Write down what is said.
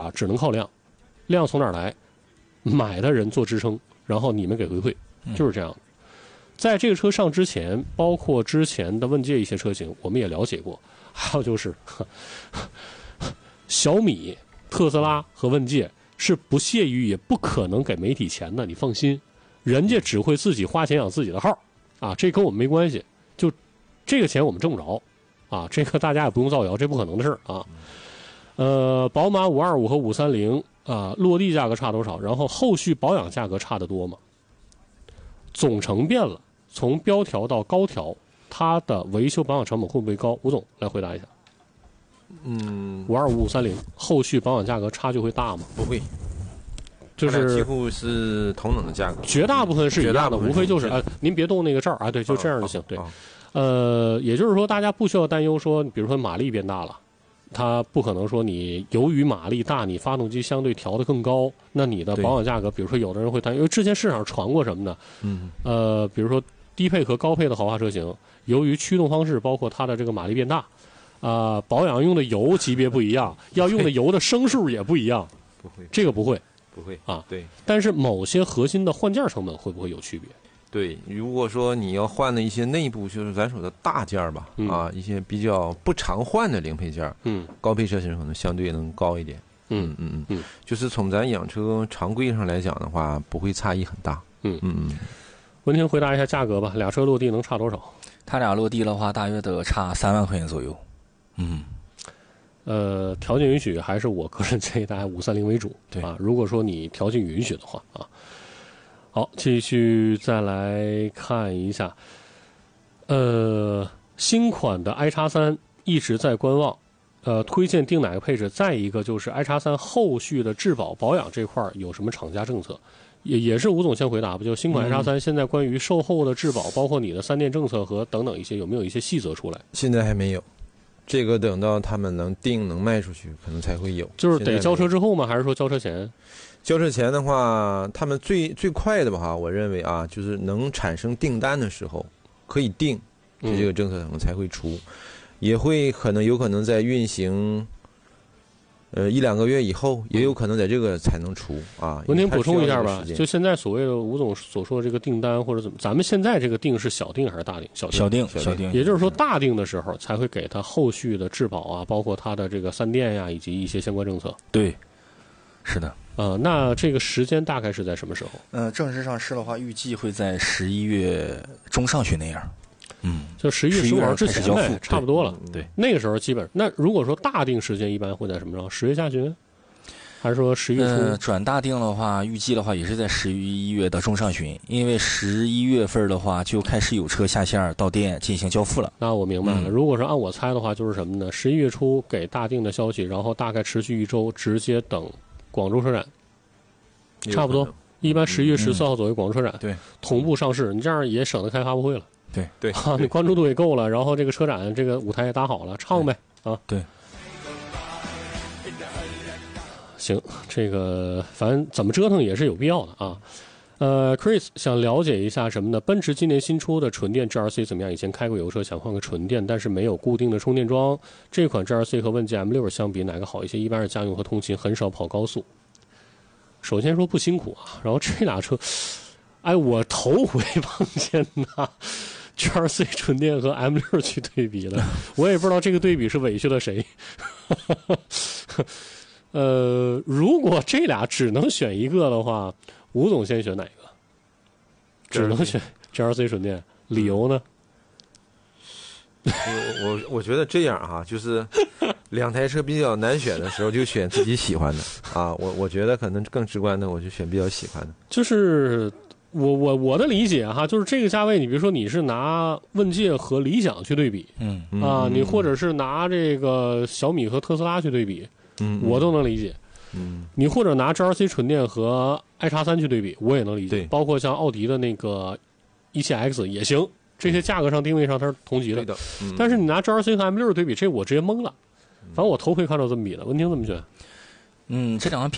啊，只能靠量，量从哪儿来？买的人做支撑，然后你们给回馈，就是这样。在这个车上之前，包括之前的问界一些车型，我们也了解过。还有就是小米、特斯拉和问界是不屑于也不可能给媒体钱的，你放心，人家只会自己花钱养自己的号啊，这跟我们没关系，就这个钱我们挣不着啊，这个大家也不用造谣，这不可能的事儿啊。宝马525和530啊，落地价格差多少？然后后续保养价格差得多吗？总成变了，从标调到高调，它的维修保养成本会不会高？吴总来回答一下。525、530后续保养价格差距会大吗？ 不会， 就是几乎是同等的价格， 绝大部分是一样的，无非就是您别动那个这儿啊，对，就这样就行。对，也就是说，大家不需要担忧说，比如说马力变大了，它不可能说你由于马力大，你发动机相对调得更高，那你的保养价格，比如说有的人会担忧，因为之前市场传过什么呢？比如说低配和高配的豪华车型，由于驱动方式包括它的这个马力变大。保养用的油级别不一样，要用的油的升数也不一样。 不会， 这个不会啊。对， 但是某些核心的换件成本会不会有区别？ 对，如果说你要换的一些内部，就是咱说的大件吧，一些比较不常换的零配件，高配车型可能相对能高一点。就是从咱养车常规上来讲的话，不会差异很大。 文婷回答一下价格吧，俩车落地能差多少？ 它俩落地的话，大约得差3万块钱左右。 条件允许，还是我个人建议大家530为主。 对啊，如果说你条件允许的话啊。好，继续再来看一下，新款的 iX3 一直在观望，推荐定哪个配置？再一个就是 iX3 后续的质保保养这块有什么厂家政策？也是吴总先回答吧，就新款 iX3 现在关于售后的质保，包括你的3电政策和等等一些，有没有一些细则出来？ 现在还没有，这个等到他们能定能卖出去，可能才会有。 就是得交车之后吗？还是说交车前？ 交车前的话，他们最快的吧，我认为啊，就是能产生订单的时候可以定，这个政策可能才会出，也会有可能在运行1-2个月以后，也有可能在这个才能出啊。 文婷补充一下吧，就现在所谓的吴总所说的这个订单或者怎么，咱们现在这个定是小定还是大定？小定，也就是说大定的时候才会给他后续的质保啊，包括他的这个3电呀，以及一些相关政策。 对，是的。 那这个时间大概是在什么时候？ 正式上市的话，预计会在11月中上旬那样。 就11月15号之前呗，差不多了。 对， 那个时候基本。那如果说大定时间一般会在什么时候？10月下旬，还是说11月初？ 转大定的话，预计的话也是在11月的中上旬，因为11月份的话就开始有车下线到店进行交付了。 那我明白了。如果说按我猜的话，就是什么呢？11月初给大定的消息，然后大概持续1周，直接等广州车展，差不多。一般11月14号左右广州车展， 对， 同步上市，你这样也省得开发布会了。 对你关注度也够了，然后这个车展这个舞台也搭好了，唱呗啊！ 对， 行，这个反正怎么折腾也是有必要的啊。Chris 想了解一下什么呢？奔驰今年新出的纯电 GRC 怎么样？以前开过油车，想换个纯电，但是没有固定的充电桩。这款 GRC 和问界 M6 相比，哪个好一些？一般是家用和通勤，很少跑高速。首先说不辛苦啊，然后这俩车，我头回碰见呐。GRC 纯电和 M6 去对比了，我也不知道这个对比是委屈了谁。如果这俩只能选一个的话，吴总先选哪个？只能选 GRC 纯电，理由呢？ 我觉得这样哈，就是2台车比较难选的时候，就选自己喜欢的啊。我觉得可能更直观的，我就选比较喜欢的。 就是我的理解哈，就是这个价位，你比如说你是拿问界和理想去对比，你或者是拿这个小米和特斯拉去对比，我都能理解。你或者拿 GRC 纯电和 iX3 去对比，我也能理解。包括像奥迪的那个 E7X 也行，这些价格上定位上它是同级的。但是你拿 GRC 和 M6 对比，这我直接懵了。反正我头回看到这么比的。文婷怎么选？ 这两个